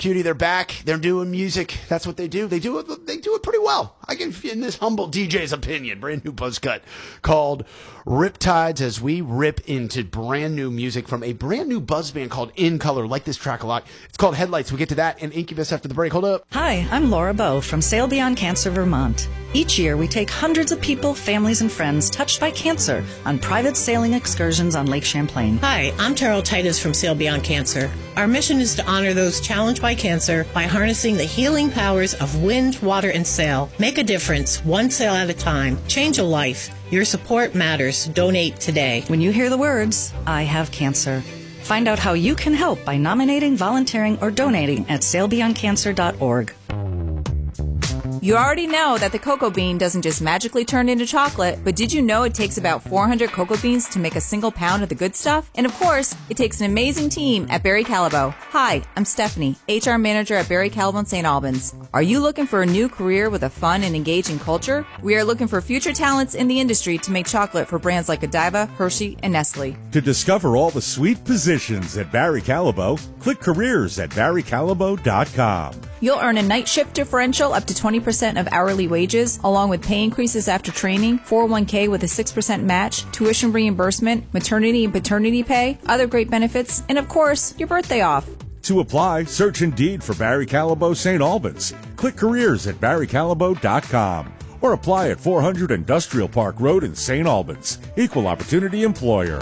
Cutie, they're back. They're doing music. That's what they do. They do it pretty well. I can, in this humble DJ's opinion, brand new buzz cut called Riptides, as we rip into brand new music from a brand new buzz band called In Color. Like this track a lot. It's called Headlights. We'll get to that and Incubus after the break. Hold up. Hi, I'm Laura Bowe from Sail Beyond Cancer, Vermont. Each year, we take hundreds of people, families, and friends touched by cancer on private sailing excursions on Lake Champlain. Hi, I'm Terrell Titus from Sail Beyond Cancer. Our mission is to honor those challenged by cancer by harnessing the healing powers of wind, water, and sail. Make a difference, one sail at a time. Change a life. Your support matters. Donate today. When you hear the words, I have cancer, find out how you can help by nominating, volunteering, or donating at sailbeyondcancer.org. You already know that the cocoa bean doesn't just magically turn into chocolate, but did you know it takes about 400 cocoa beans to make a single pound of the good stuff? And of course, it takes an amazing team at Barry Callebaut. Hi, I'm Stephanie, HR Manager at Barry Callebaut St. Albans. Are you looking for a new career with a fun and engaging culture? We are looking for future talents in the industry to make chocolate for brands like Godiva, Hershey, and Nestle. To discover all the sweet positions at Barry Callebaut, click careers at barrycallebaut.com. You'll earn a night shift differential up to 20% of hourly wages, along with pay increases after training, 401k with a 6% match, tuition reimbursement, maternity and paternity pay, other great benefits, and of course, your birthday off. To apply, search Indeed for Barry Callebaut St. Albans. Click careers at barrycallebaut.com or apply at 400 Industrial Park Road in St. Albans. Equal opportunity employer.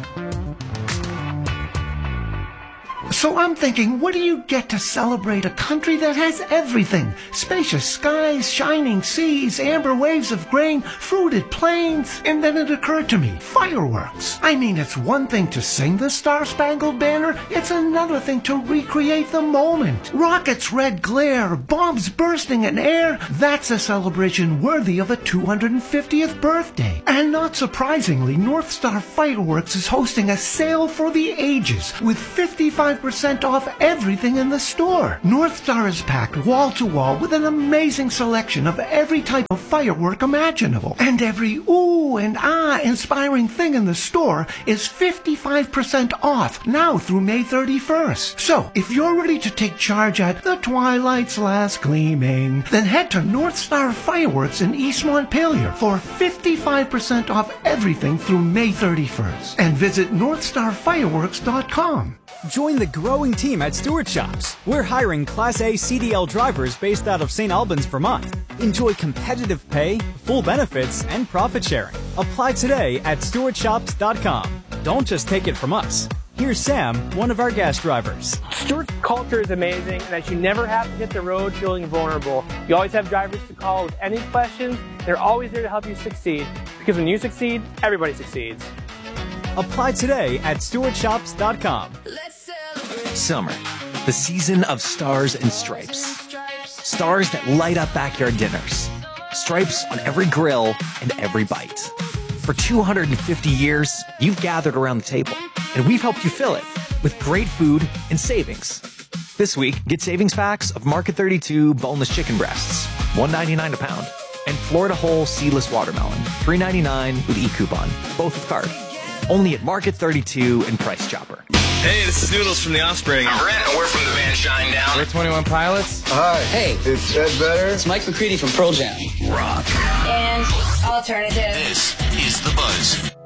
So I'm thinking, what do you get to celebrate a country that has everything? Spacious skies, shining seas, amber waves of grain, fruited plains. And then it occurred to me, fireworks. I mean, it's one thing to sing the Star-Spangled Banner, it's another thing to recreate the moment. Rockets' red glare, bombs bursting in air, that's a celebration worthy of a 250th birthday. And not surprisingly, North Star Fireworks is hosting a sale for the ages with 55% off everything in the store. North Star is packed wall to wall with an amazing selection of every type of firework imaginable. And every ooh and ah inspiring thing in the store is 55% off now through May 31st. So, if you're ready to take charge at the twilight's last gleaming, then head to North Star Fireworks in East Montpelier for 55% off everything through May 31st. And visit NorthstarFireworks.com. Join the growing team at Stewart Shops. We're hiring Class A CDL drivers based out of St. Albans, Vermont. Enjoy competitive pay, full benefits, and profit sharing. Apply today at stewartshops.com. Don't just take it from us. Here's Sam, one of our guest drivers. Stewart's culture is amazing, and that you never have to hit the road feeling vulnerable. You always have drivers to call with any questions. They're always there to help you succeed, because when you succeed, everybody succeeds. Apply today at stewartshops.com. Summer, the season of stars and stripes. Stars that light up backyard dinners. Stripes on every grill and every bite. For 250 years, you've gathered around the table, and we've helped you fill it with great food and savings. This week, get savings packs of Market 32 boneless chicken breasts, $1.99 a pound, and Florida Whole seedless watermelon, $3.99 with e-coupon, both with card. Only at Market 32 and Price Chopper. Hey, this is Noodles from The Offspring. I'm Brent, and we're from the band Shinedown. We're 21 Pilots. Hi. Hey. It's Ed Vedder. It's Mike McCready from Pearl Jam. Rock. And alternative. This is The Buzz.